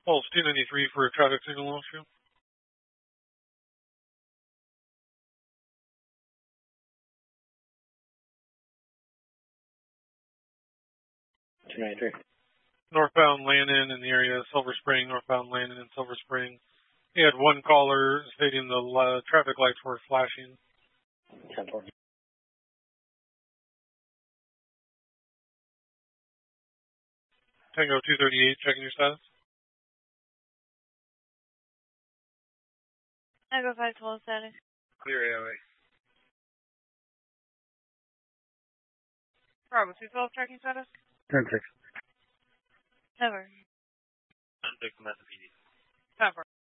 Pulse 293 for a traffic signal off you. 293. Northbound Landon in the area of Silver Spring, northbound Landon in Silver Spring. He had one caller stating the traffic lights were flashing. 10-4. Tango 238, checking your status. Tango 512 status. Clear AOA. Bravo 212, tracking status. 10-6. Never. 10-6, Mesa PD. 10-4.